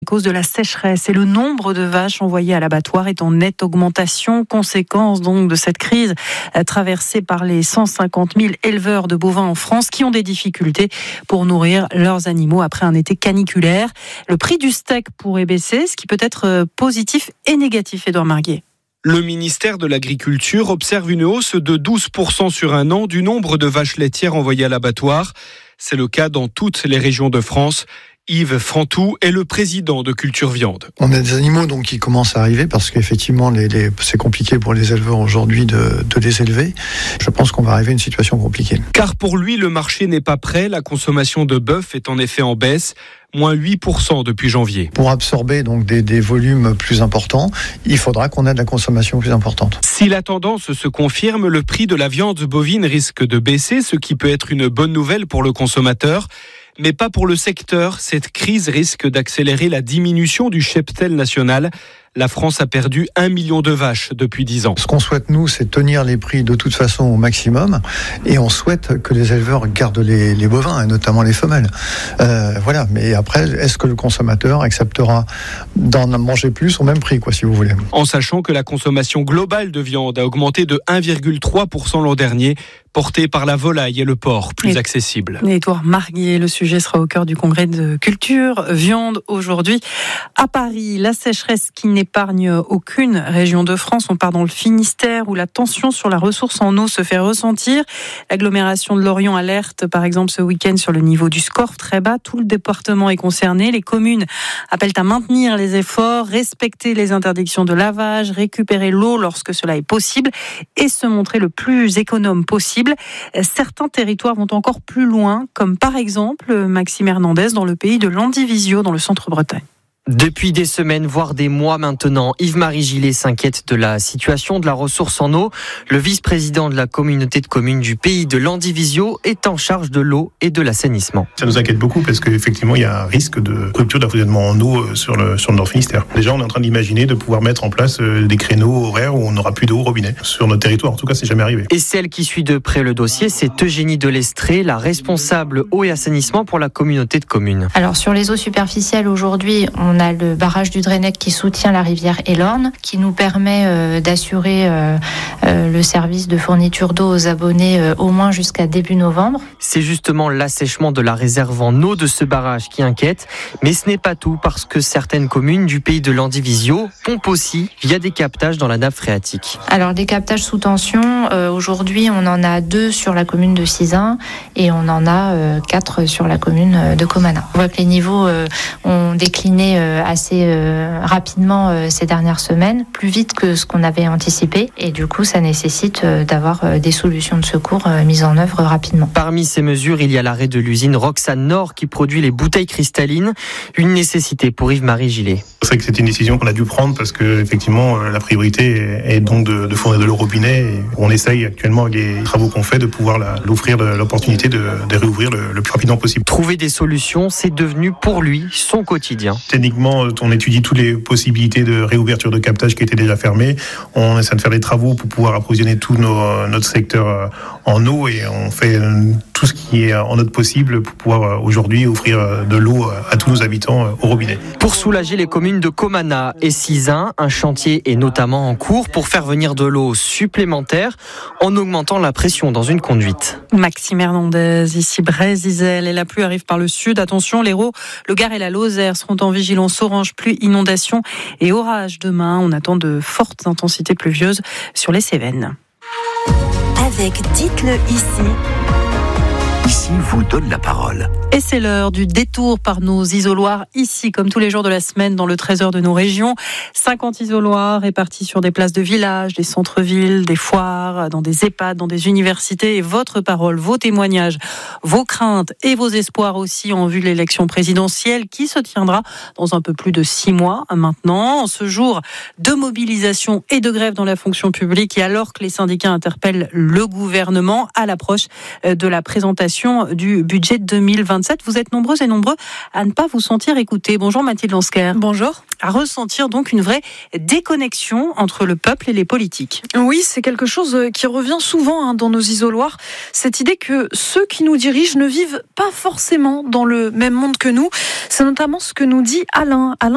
cause de la sécheresse et le nombre de vaches envoyées à l'abattoir est en nette augmentation. Conséquence donc de cette crise traversée par les 150 000 éleveurs de bovins en France qui ont des difficultés pour nourrir leurs animaux après un été caniculaire. Le prix du steak pourrait baisser, ce qui peut être positif et négatif, Édouard Marguet. Le ministère de l'Agriculture observe une hausse de 12% sur un an du nombre de vaches laitières envoyées à l'abattoir. C'est le cas dans toutes les régions de France. Yves Frantou est le président de Culture Viande. On a des animaux donc qui commencent à arriver parce qu'effectivement c'est compliqué pour les éleveurs aujourd'hui de les élever. Je pense qu'on va arriver à une situation compliquée. Car pour lui, le marché n'est pas prêt. La consommation de bœuf est en effet en baisse. Moins 8% depuis janvier. Pour absorber donc des volumes plus importants, il faudra qu'on ait de la consommation plus importante. Si la tendance se confirme, le prix de la viande bovine risque de baisser, ce qui peut être une bonne nouvelle pour le consommateur. Mais pas pour le secteur. Cette crise risque d'accélérer la diminution du cheptel national. La France a perdu 1 million de vaches depuis 10 ans. Ce qu'on souhaite, nous, c'est tenir les prix de toute façon au maximum. Et on souhaite que les éleveurs gardent les bovins, et notamment les femelles. Voilà. Mais après, est-ce que le consommateur acceptera d'en manger plus au même prix, si vous voulez. En sachant que la consommation globale de viande a augmenté de 1,3% l'an dernier, portée par la volaille et le porc, plus accessible. Édouard Marguet, le sujet sera au cœur du congrès de culture viande aujourd'hui à Paris. La sécheresse qui n'épargne aucune région de France. On part dans le Finistère où la tension sur la ressource en eau se fait ressentir. L'agglomération de Lorient alerte par exemple ce week-end sur le niveau du Scorff très bas. Tout le département est concerné. Les communes appellent à maintenir les efforts, respecter les interdictions de lavage, récupérer l'eau lorsque cela est possible et se montrer le plus économe possible. Certains territoires vont encore plus loin, comme par exemple Maxime Hernandez dans le pays de Landivisiau, dans le centre-Bretagne. Depuis des semaines, voire des mois maintenant, Yves-Marie Gillet s'inquiète de la situation de la ressource en eau. Le vice-président de la communauté de communes du pays de Landivisiau est en charge de l'eau et de l'assainissement. Ça nous inquiète beaucoup parce qu'effectivement, il y a un risque de rupture d'approvisionnement en eau sur le Nord Finistère. Déjà, on est en train d'imaginer de pouvoir mettre en place des créneaux horaires où on n'aura plus d'eau au robinet. Sur notre territoire, en tout cas, c'est jamais arrivé. Et celle qui suit de près le dossier, c'est Eugénie Delestré, la responsable eau et assainissement pour la communauté de communes. Alors, sur les eaux superficielles, aujourd'hui, on a le barrage du Drennec qui soutient la rivière Elorn, qui nous permet d'assurer le service de fourniture d'eau aux abonnés au moins jusqu'à début novembre. C'est justement l'assèchement de la réserve en eau de ce barrage qui inquiète, mais ce n'est pas tout parce que certaines communes du pays de Landivisiau pompent aussi via des captages dans la nappe phréatique. Alors des captages sous tension, aujourd'hui on en a 2 sur la commune de Sizun et on en a 4 sur la commune de Comana. On voit que les niveaux ont décliné assez rapidement ces dernières semaines, plus vite que ce qu'on avait anticipé et du coup ça nécessite d'avoir des solutions de secours mises en œuvre rapidement. Parmi ces mesures, il y a l'arrêt de l'usine Roxane Nord qui produit les bouteilles cristallines, une nécessité pour Yves-Marie Gillet. C'est vrai que c'était une décision qu'on a dû prendre parce que effectivement la priorité est donc de fournir de l'eau au robinet et on essaye actuellement avec les travaux qu'on fait de pouvoir l'offrir l'opportunité de réouvrir le plus rapidement possible. Trouver des solutions, c'est devenu pour lui son quotidien. Techniquement, on étudie toutes les possibilités de réouverture de captage qui étaient déjà fermés. On essaie de faire des travaux pour pouvoir approvisionner tout notre secteur en eau et on fait tout ce qui est en notre possible pour pouvoir aujourd'hui offrir de l'eau à tous nos habitants au robinet. Pour soulager les communes de Comana et Sizun, un chantier est notamment en cours pour faire venir de l'eau supplémentaire en augmentant la pression dans une conduite. Maxime Hernandez, ici Brésil, et la pluie arrive par le sud. Attention, l'Hérault, le Gard et la Lozère seront en vigilance orange, pluie, inondation et orage demain. On attend de fortes intensités pluvieuses sur les Cévennes. Avec Dites-le ici. Ici vous donne la parole. Et c'est l'heure du détour par nos isoloirs, ici, comme tous les jours de la semaine, dans le trésor de nos régions. 50 isoloirs répartis sur des places de village, des centres-villes, des foires, dans des EHPAD, dans des universités. Et votre parole, vos témoignages, vos craintes et vos espoirs aussi en vue de l'élection présidentielle qui se tiendra dans un peu plus de 6 mois maintenant. En ce jour de mobilisation et de grève dans la fonction publique et alors que les syndicats interpellent le gouvernement à l'approche de la présentation du budget 2027. Vous êtes nombreuses et nombreux à ne pas vous sentir écoutés. Bonjour Mathilde Lansker. Bonjour. À ressentir donc une vraie déconnexion entre le peuple et les politiques. Oui, c'est quelque chose qui revient souvent dans nos isoloirs. Cette idée que ceux qui nous dirigent ne vivent pas forcément dans le même monde que nous. C'est notamment ce que nous dit Alain